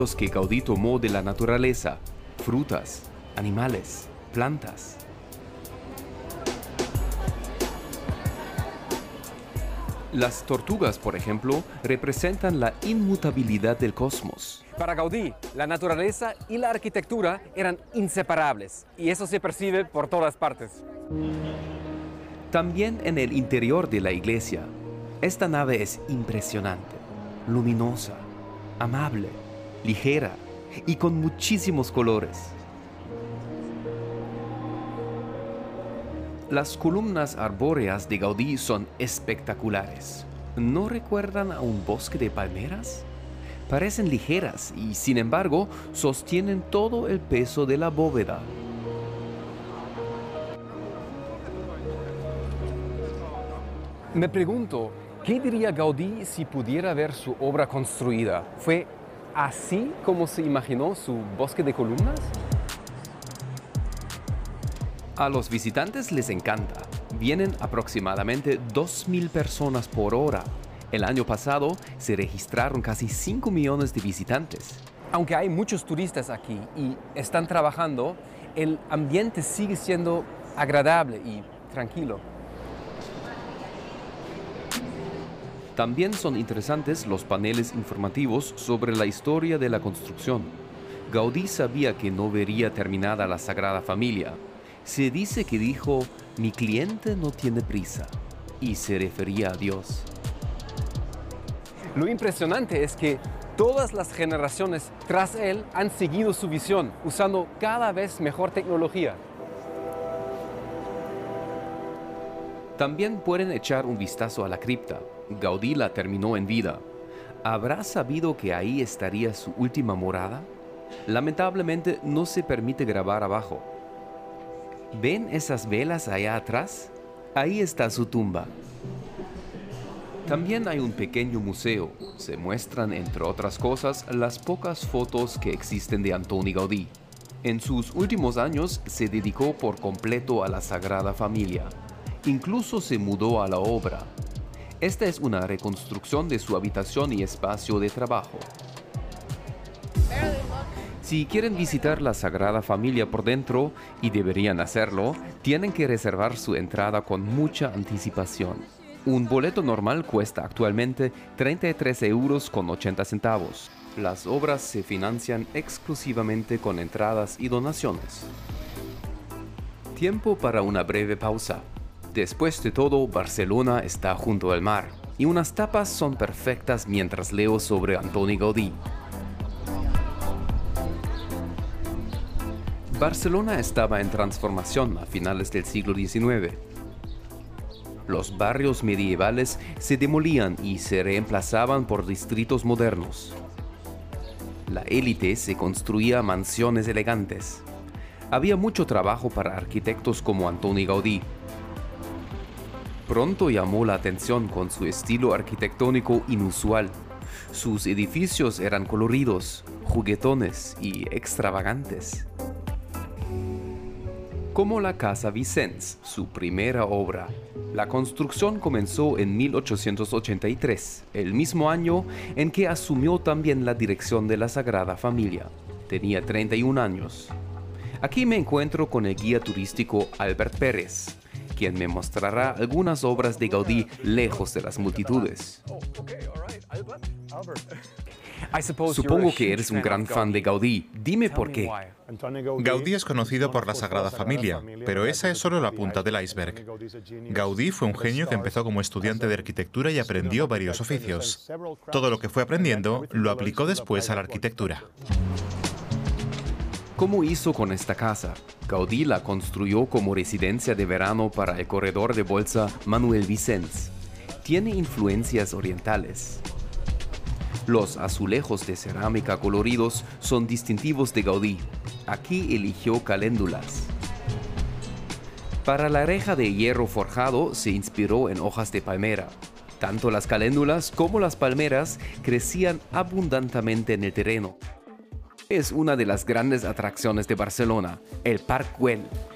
Los que Gaudí tomó de la naturaleza, frutas, animales, plantas. Las tortugas, por ejemplo, representan la inmutabilidad del cosmos. Para Gaudí, la naturaleza y la arquitectura eran inseparables, y eso se percibe por todas partes. También en el interior de la iglesia. Esta nave es impresionante, luminosa, amable, ligera y con muchísimos colores. Las columnas arbóreas de Gaudí son espectaculares. ¿No recuerdan a un bosque de palmeras? Parecen ligeras y, sin embargo, sostienen todo el peso de la bóveda. Me pregunto, ¿qué diría Gaudí si pudiera ver su obra construida? ¿Fue así como se imaginó su bosque de columnas? A los visitantes les encanta. Vienen aproximadamente 2.000 personas por hora. El año pasado se registraron casi 5 millones de visitantes. Aunque hay muchos turistas aquí y están trabajando, el ambiente sigue siendo agradable y tranquilo. También son interesantes los paneles informativos sobre la historia de la construcción. Gaudí sabía que no vería terminada la Sagrada Familia. Se dice que dijo, mi cliente no tiene prisa, y se refería a Dios. Lo impresionante es que todas las generaciones tras él han seguido su visión, usando cada vez mejor tecnología. También pueden echar un vistazo a la cripta. Gaudí la terminó en vida. ¿Habrá sabido que ahí estaría su última morada? Lamentablemente no se permite grabar abajo. ¿Ven esas velas allá atrás? Ahí está su tumba. También hay un pequeño museo. Se muestran, entre otras cosas, las pocas fotos que existen de Antoni Gaudí. En sus últimos años se dedicó por completo a la Sagrada Familia. Incluso se mudó a la obra. Esta es una reconstrucción de su habitación y espacio de trabajo. Si quieren visitar la Sagrada Familia por dentro, y deberían hacerlo, tienen que reservar su entrada con mucha anticipación. Un boleto normal cuesta actualmente 33,80 €. Las obras se financian exclusivamente con entradas y donaciones. Tiempo para una breve pausa. Después de todo, Barcelona está junto al mar, y unas tapas son perfectas mientras leo sobre Antoni Gaudí. Barcelona estaba en transformación a finales del siglo XIX. Los barrios medievales se demolían y se reemplazaban por distritos modernos. La élite se construía mansiones elegantes. Había mucho trabajo para arquitectos como Antoni Gaudí. Pronto llamó la atención con su estilo arquitectónico inusual. Sus edificios eran coloridos, juguetones y extravagantes. Como la Casa Vicens, su primera obra. La construcción comenzó en 1883, el mismo año en que asumió también la dirección de la Sagrada Familia. Tenía 31 años. Aquí me encuentro con el guía turístico Albert Pérez, quien me mostrará algunas obras de Gaudí lejos de las multitudes. Supongo que eres un gran fan de Gaudí. Dime por qué. Gaudí es conocido por la Sagrada Familia, pero esa es solo la punta del iceberg. Gaudí fue un genio que empezó como estudiante de arquitectura y aprendió varios oficios. Todo lo que fue aprendiendo lo aplicó después a la arquitectura. ¿Cómo hizo con esta casa? Gaudí la construyó como residencia de verano para el corredor de bolsa Manuel Vicens. Tiene influencias orientales. Los azulejos de cerámica coloridos son distintivos de Gaudí. Aquí eligió caléndulas. Para la reja de hierro forjado se inspiró en hojas de palmera. Tanto las caléndulas como las palmeras crecían abundantemente en el terreno. Es una de las grandes atracciones de Barcelona, el Parc Güell.